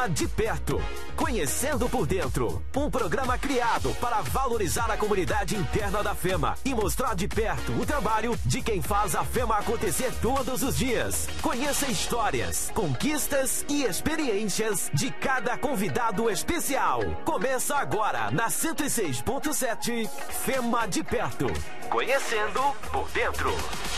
De perto, conhecendo por dentro, um programa criado para valorizar a comunidade interna da FEMA e mostrar de perto o trabalho de quem faz a FEMA acontecer todos os dias. Conheça histórias, conquistas e experiências de cada convidado especial. Começa agora na 106.7 FEMA de perto, conhecendo por dentro.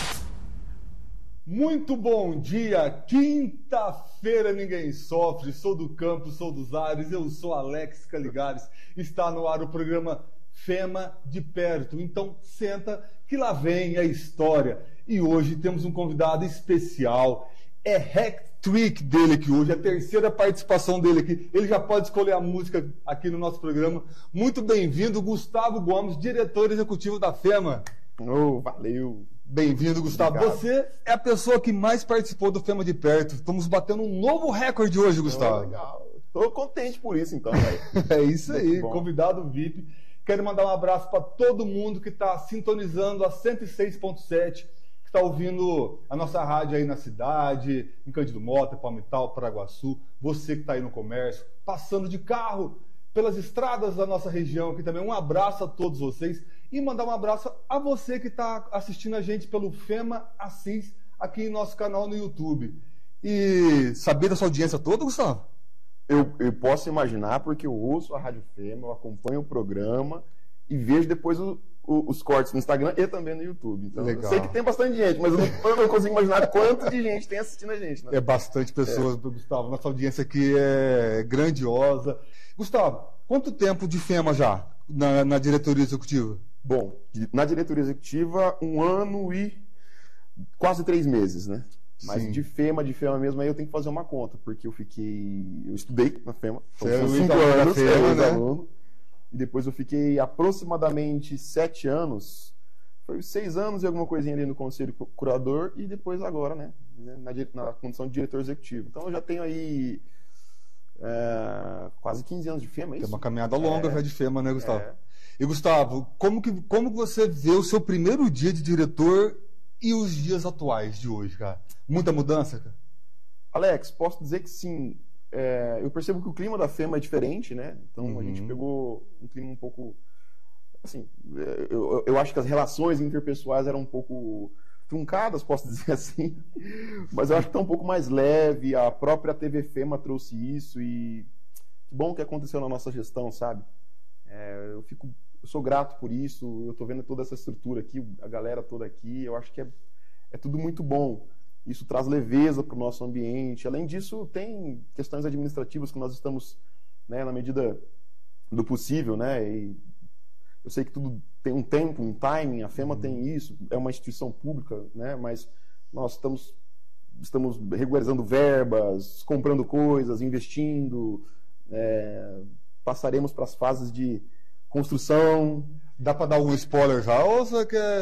Muito bom dia, quinta-feira ninguém sofre, sou do campo, sou dos ares, eu sou Alex Caligares, está no ar o programa FEMA de perto, então senta que lá vem a história. E hoje temos um convidado especial, é hat-trick dele aqui hoje, a terceira participação dele aqui, ele já pode escolher a música aqui no nosso programa. Muito bem-vindo, Gustavo Gomes, diretor executivo da FEMA. Oh, valeu! Bem-vindo, Gustavo. Obrigado. Você é a pessoa que mais participou do FEMA de perto. Estamos batendo um novo recorde hoje, Gustavo. Legal. Tô contente por isso, então. É isso aí, bom. Convidado VIP. Quero mandar um abraço para todo mundo que está sintonizando a 106.7, que está ouvindo a nossa rádio aí na cidade, em Cândido Mota, Palmital, Paraguaçu. Você que está aí no comércio, passando de carro pelas estradas da nossa região aqui também. Um abraço a todos vocês. E mandar um abraço a você que está assistindo a gente pelo FEMA Assis, aqui em nosso canal no YouTube. E saber da sua audiência toda, Gustavo? Eu posso imaginar, porque eu ouço a Rádio FEMA, eu acompanho o programa e vejo depois os cortes no Instagram e também no YouTube. Então, legal. Eu sei que tem bastante gente, mas eu não consigo imaginar quanto de gente tem assistindo a gente. Né? É bastante pessoas, Gustavo. Nossa audiência aqui é grandiosa. Gustavo, quanto tempo de FEMA já na diretoria executiva? Bom, na diretoria executiva, 1 ano e quase 3 meses, né? Mas Sim. de FEMA mesmo, aí eu tenho que fazer uma conta, porque eu estudei na FEMA, Você são é 5 aluno da anos, FEMA, né? aluno, e depois eu fiquei aproximadamente 7 anos, foi 6 anos e alguma coisinha ali no conselho curador, e depois agora, né, na condição de diretor executivo. Então eu já tenho aí quase 15 anos de FEMA, é isso? É uma caminhada longa já de FEMA, né, Gustavo? É. E, Gustavo, como que você vê o seu primeiro dia de diretor e os dias atuais de hoje, cara? Muita mudança, cara? Alex, posso dizer que sim. Eu percebo que o clima da FEMA é diferente, né? Então a gente pegou um clima um pouco... Assim, eu acho que as relações interpessoais eram um pouco truncadas, posso dizer assim. Mas eu acho que está um pouco mais leve. A própria TV FEMA trouxe isso e que bom que aconteceu na nossa gestão, sabe? Eu sou grato por isso. Eu estou vendo toda essa estrutura aqui, a galera toda aqui. Eu acho que é tudo muito bom. Isso traz leveza para o nosso ambiente. Além disso, tem questões administrativas que nós estamos, né, na medida do possível, né? E eu sei que tudo tem um tempo, um timing. A FEMA tem isso. É uma instituição pública, né? Mas nós estamos regularizando verbas, comprando coisas, investindo. Passaremos para as fases de construção. Dá para dar algum spoiler já ou você quer